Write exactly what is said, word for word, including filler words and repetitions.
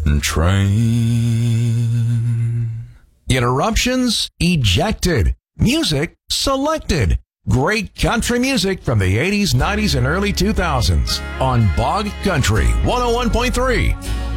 train. Interruptions ejected. Music selected. Great country music from the eighties, nineties, and early two thousands on Bog Country one oh one point three.